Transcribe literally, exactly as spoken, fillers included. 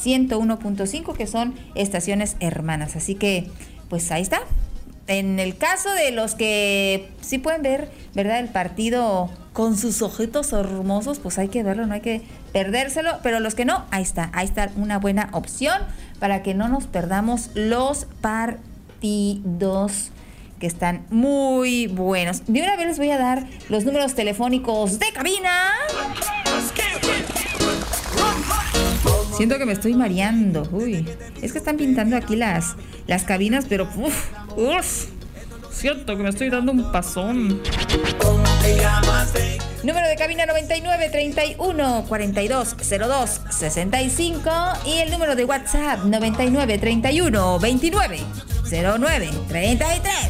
ciento uno punto cinco, que son estaciones hermanas. Así que, pues ahí está. En el caso de los que sí pueden ver, ¿verdad?, el partido con sus ojitos hermosos, pues hay que verlo, no hay que perdérselo. Pero los que no, ahí está, ahí está una buena opción para que no nos perdamos los partidos, que están muy buenos. De una vez les voy a dar los números telefónicos de cabina. Siento que me estoy mareando. Uy, es que están pintando aquí las, las cabinas, pero uf, uf, siento que me estoy dando un pasón. Número de cabina noventa y nueve, treinta y uno, cuarenta y dos, cero dos, sesenta y cinco, y el número de WhatsApp noventa y nueve, treinta y uno, veintinueve, cero nueve, treinta y tres.